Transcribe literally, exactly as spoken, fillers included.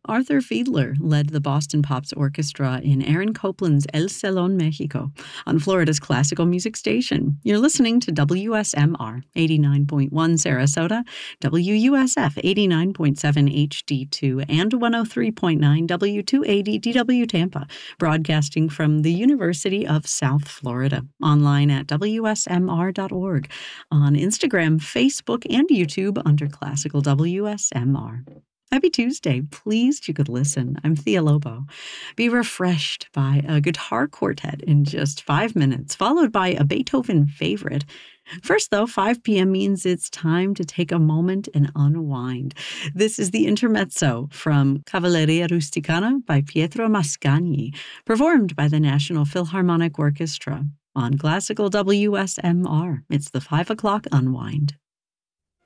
Arthur Fiedler led the Boston Pops Orchestra in Aaron Copland's El Salón Mexico on Florida's classical music station. You're listening to W S M R eighty-nine point one Sarasota, W U S F eighty-nine point seven H D two, and one oh three point nine W two eighty D W Tampa, broadcasting from the University of South Florida, online at W S M R dot org, on Instagram, Facebook, and YouTube under Classical W S M R. Happy Tuesday. Pleased you could listen. I'm Thea Lobo. Be refreshed by a guitar quartet in just five minutes, followed by a Beethoven favorite. First, though, five p.m. means it's time to take a moment and unwind. This is the Intermezzo from Cavalleria Rusticana by Pietro Mascagni, performed by the National Philharmonic Orchestra on Classical W S M R. It's the five o'clock unwind.